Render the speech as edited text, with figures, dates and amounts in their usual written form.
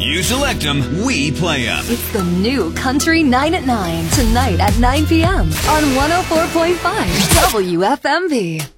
You select them, we play them. It's the new Country Night at 9, tonight at 9 p.m. on 104.5 WFMV.